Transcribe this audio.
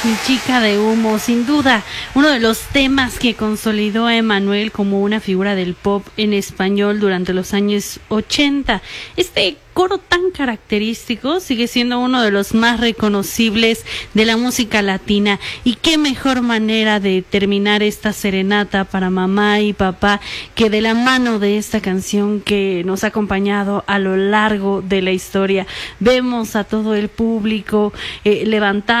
Mi chica de humo, sin duda, uno de los temas que consolidó a Emmanuel como una figura del pop en español durante los años 80. Este coro tan característico sigue siendo uno de los más reconocibles de la música latina. Y qué mejor manera de terminar esta serenata para mamá y papá que de la mano de esta canción que nos ha acompañado a lo largo de la historia. Vemos a todo el público levantado